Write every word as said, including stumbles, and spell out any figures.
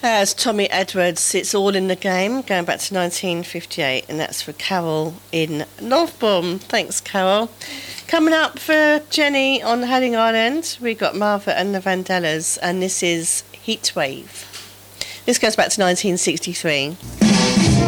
As Tommy Edwards, It's All in the Game, going back to nineteen fifty-eight, and that's for Carol in Northbourne. Thanks, Carol. Coming up for Jenny on Heading Island, we got Martha and the Vandellas, and this is Heatwave. This goes back to nineteen sixty-three.